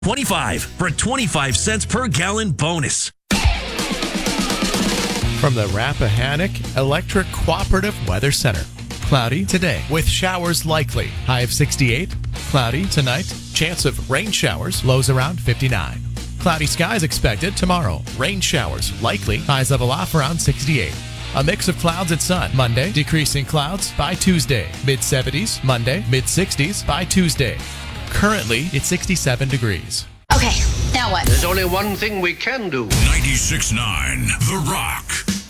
25 for a 25 cents per gallon bonus. From the Rappahannock Electric Cooperative Weather Center. Cloudy today with showers likely. High of 68. Cloudy tonight. Chance of rain showers. Lows around 59. Cloudy skies expected tomorrow. Rain showers likely. Highs level off around 68. A mix of clouds and sun. Monday, decreasing clouds by Tuesday. Mid-70s. Monday, mid-60s by Tuesday. Currently, it's 67 degrees. Okay, now what? There's only one thing we can do. 96.9 The Rock.